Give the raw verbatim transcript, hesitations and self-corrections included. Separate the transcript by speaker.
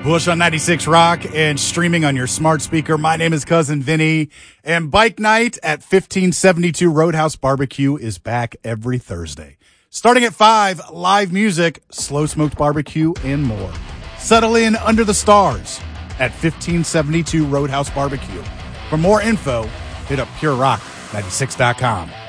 Speaker 1: Bush on ninety-six Rock and streaming on your smart speaker. My name is Cousin Vinny, and Bike Night at fifteen seventy-two Roadhouse Barbecue is back every Thursday. Starting at five, live music, slow smoked barbecue, and more. Settle in under the stars at fifteen seventy-two Roadhouse Barbecue. For more info, hit up pure rock ninety-six dot com.